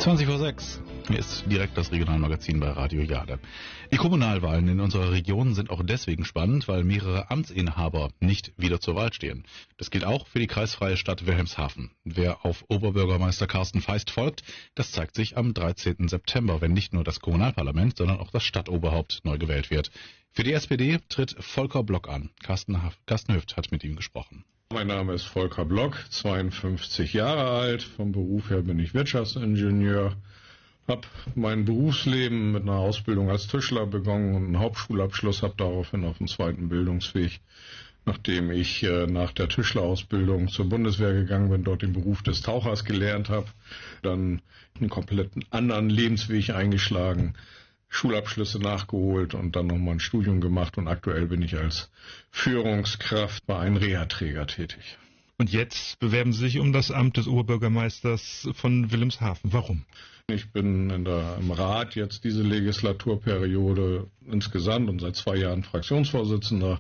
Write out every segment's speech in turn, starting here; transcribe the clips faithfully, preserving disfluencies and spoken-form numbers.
zwanzig vor sechs. Hier ist direkt das Regionalmagazin bei Radio Jade. Die Kommunalwahlen in unserer Region sind auch deswegen spannend, weil mehrere Amtsinhaber nicht wieder zur Wahl stehen. Das gilt auch für die kreisfreie Stadt Wilhelmshaven. Wer auf Oberbürgermeister Carsten Feist folgt, das zeigt sich am dreizehnten September, wenn nicht nur das Kommunalparlament, sondern auch das Stadtoberhaupt neu gewählt wird. Für die S P D tritt Volker Block an. Carsten, Carsten Hüft hat mit ihm gesprochen. Mein Name ist Volker Block, zweiundfünfzig Jahre alt. Vom Beruf her bin ich Wirtschaftsingenieur. Habe mein Berufsleben mit einer Ausbildung als Tischler begonnen und einen Hauptschulabschluss, habe daraufhin auf den zweiten Bildungsweg, nachdem ich äh, nach der Tischlerausbildung zur Bundeswehr gegangen bin, dort den Beruf des Tauchers gelernt habe, dann einen kompletten anderen Lebensweg eingeschlagen, Schulabschlüsse nachgeholt und dann nochmal ein Studium gemacht und aktuell bin ich als Führungskraft bei einem Reha-Träger tätig. Und jetzt bewerben Sie sich um das Amt des Oberbürgermeisters von Wilhelmshaven. Warum? Ich bin in der, im Rat jetzt diese Legislaturperiode insgesamt und seit zwei Jahren Fraktionsvorsitzender.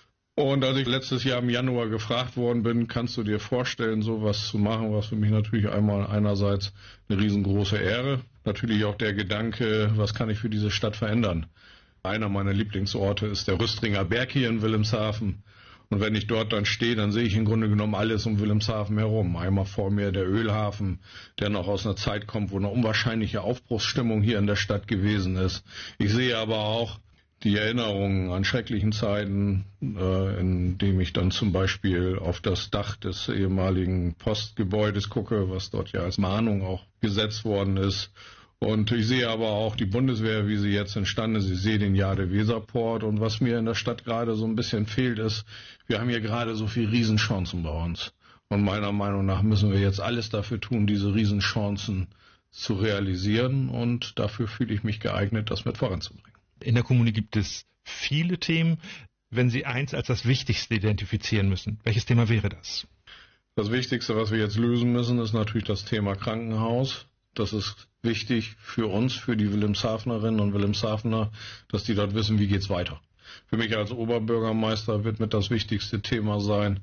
Und als ich letztes Jahr im Januar gefragt worden bin, kannst du dir vorstellen, sowas zu machen, was für mich natürlich einmal einerseits eine riesengroße Ehre, natürlich auch der Gedanke, was kann ich für diese Stadt verändern. Einer meiner Lieblingsorte ist der Rüstringer Berg hier in Wilhelmshaven. Und wenn ich dort dann stehe, dann sehe ich im Grunde genommen alles um Wilhelmshaven herum. Einmal vor mir der Ölhafen, der noch aus einer Zeit kommt, wo eine unwahrscheinliche Aufbruchsstimmung hier in der Stadt gewesen ist. Ich sehe aber auch die Erinnerungen an schrecklichen Zeiten, äh, in dem ich dann zum Beispiel auf das Dach des ehemaligen Postgebäudes gucke, was dort ja als Mahnung auch gesetzt worden ist. Und ich sehe aber auch die Bundeswehr, wie sie jetzt entstanden ist. Ich sehe den Jade-Weser-Port. Und was mir in der Stadt gerade so ein bisschen fehlt, ist, wir haben hier gerade so viele Riesenchancen bei uns. Und meiner Meinung nach müssen wir jetzt alles dafür tun, diese Riesenchancen zu realisieren. Und dafür fühle ich mich geeignet, das mit voranzubringen. In der Kommune gibt es viele Themen. Wenn Sie eins als das Wichtigste identifizieren müssen, welches Thema wäre das? Das Wichtigste, was wir jetzt lösen müssen, ist natürlich das Thema Krankenhaus. Das ist wichtig für uns, für die Wilhelmshavenerinnen und Wilhelmshavener, dass die dort wissen, wie geht's weiter. Für mich als Oberbürgermeister wird mit das wichtigste Thema sein,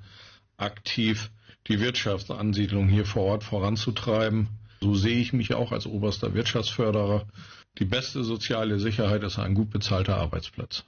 aktiv die Wirtschaftsansiedlung hier vor Ort voranzutreiben. So sehe ich mich auch als oberster Wirtschaftsförderer. Die beste soziale Sicherheit ist ein gut bezahlter Arbeitsplatz.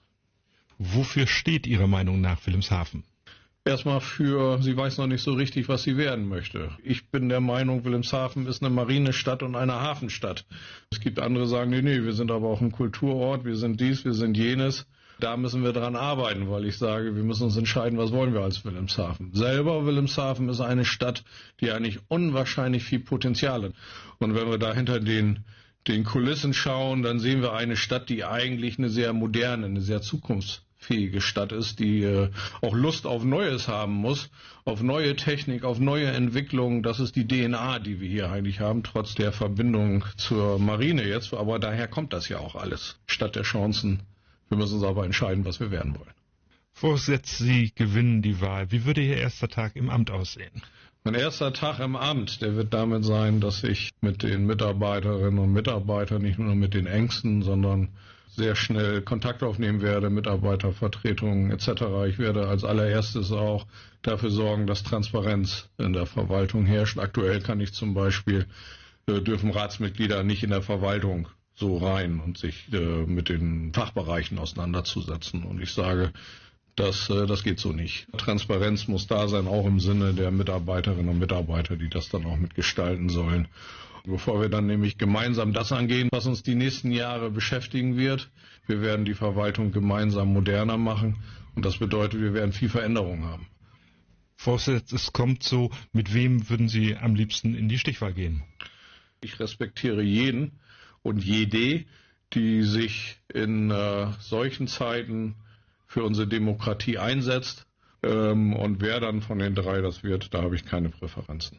Wofür steht Ihrer Meinung nach Wilhelmshaven? Erstmal für, sie weiß noch nicht so richtig, was sie werden möchte. Ich bin der Meinung, Wilhelmshaven ist eine Marinestadt und eine Hafenstadt. Es gibt andere, die sagen, nee, nee, wir sind aber auch ein Kulturort, wir sind dies, wir sind jenes. Da müssen wir dran arbeiten, weil ich sage, wir müssen uns entscheiden, was wollen wir als Wilhelmshaven. Selber Wilhelmshaven ist eine Stadt, die eigentlich unwahrscheinlich viel Potenzial hat. Und wenn wir da hinter den, den Kulissen schauen, dann sehen wir eine Stadt, die eigentlich eine sehr moderne, eine sehr zukunftsfähige fähige Stadt ist, die äh, auch Lust auf Neues haben muss, auf neue Technik, auf neue Entwicklungen. Das ist die D N A, die wir hier eigentlich haben, trotz der Verbindung zur Marine jetzt. Aber daher kommt das ja auch alles. Stadt der Chancen. Wir müssen uns aber entscheiden, was wir werden wollen. Voraussetzt Sie gewinnen die Wahl. Wie würde Ihr erster Tag im Amt aussehen? Mein erster Tag im Amt, der wird damit sein, dass ich mit den Mitarbeiterinnen und Mitarbeitern, nicht nur mit den Engsten, sondern sehr schnell Kontakt aufnehmen werde, Mitarbeitervertretungen et cetera. Ich werde als allererstes auch dafür sorgen, dass Transparenz in der Verwaltung herrscht. Aktuell kann ich zum Beispiel, äh, dürfen Ratsmitglieder nicht in der Verwaltung so rein und sich äh, mit den Fachbereichen auseinanderzusetzen. Und ich sage, das, äh, das geht so nicht. Transparenz muss da sein, auch im Sinne der Mitarbeiterinnen und Mitarbeiter, die das dann auch mitgestalten sollen. Bevor wir dann nämlich gemeinsam das angehen, was uns die nächsten Jahre beschäftigen wird. Wir werden die Verwaltung gemeinsam moderner machen und das bedeutet, wir werden viel Veränderung haben. Voraussetzt, es kommt so, mit wem würden Sie am liebsten in die Stichwahl gehen? Ich respektiere jeden und jede, die sich in äh, solchen Zeiten für unsere Demokratie einsetzt. Ähm, und wer dann von den drei das wird, da habe ich keine Präferenzen.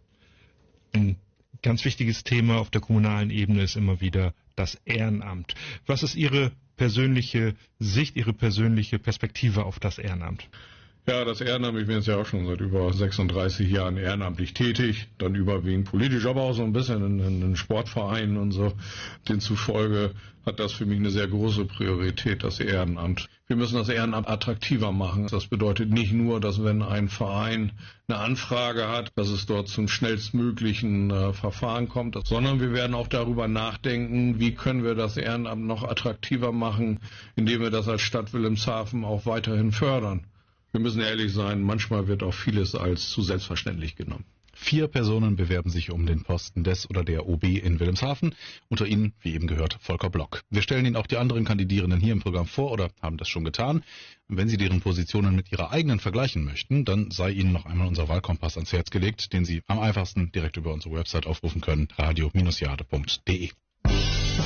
Ein ganz wichtiges Thema auf der kommunalen Ebene ist immer wieder das Ehrenamt. Was ist Ihre persönliche Sicht, Ihre persönliche Perspektive auf das Ehrenamt? Ja, das Ehrenamt, ich bin jetzt ja auch schon seit über sechsunddreißig Jahren ehrenamtlich tätig, dann überwiegend politisch, aber auch so ein bisschen in, in, in Sportvereinen und so. Demzufolge hat das für mich eine sehr große Priorität, das Ehrenamt. Wir müssen das Ehrenamt attraktiver machen. Das bedeutet nicht nur, dass wenn ein Verein eine Anfrage hat, dass es dort zum schnellstmöglichen äh, Verfahren kommt, sondern wir werden auch darüber nachdenken, wie können wir das Ehrenamt noch attraktiver machen, indem wir das als Stadt Wilhelmshaven auch weiterhin fördern. Wir müssen ehrlich sein, manchmal wird auch vieles als zu selbstverständlich genommen. Vier Personen bewerben sich um den Posten des oder der O B in Wilhelmshaven. Unter ihnen, wie eben gehört, Volker Block. Wir stellen Ihnen auch die anderen Kandidierenden hier im Programm vor oder haben das schon getan. Wenn Sie deren Positionen mit Ihrer eigenen vergleichen möchten, dann sei Ihnen noch einmal unser Wahlkompass ans Herz gelegt, den Sie am einfachsten direkt über unsere Website aufrufen können, radio Bindestrich jade punkt de.